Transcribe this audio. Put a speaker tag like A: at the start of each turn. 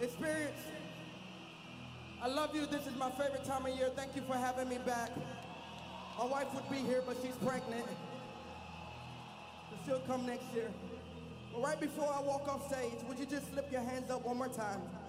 A: Experience, I love you. This is my favorite time of year. Thank you for having me back. My wife would be here, but she's pregnant. So she'll come next year. But right before I walk off stage, would you just slip your hands up one more time?